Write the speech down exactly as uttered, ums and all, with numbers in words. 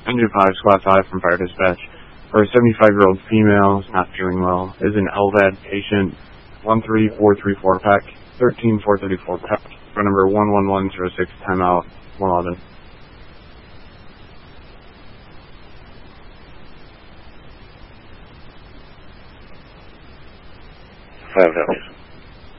Engine five, Squad five from Fire Dispatch. For a seventy-five-year-old female, is not feeling well, is an L V A D patient, one three four three four P E C, thirteen four thirty-four P E C, phone number one one one zero six, timeout, one eleven. Five,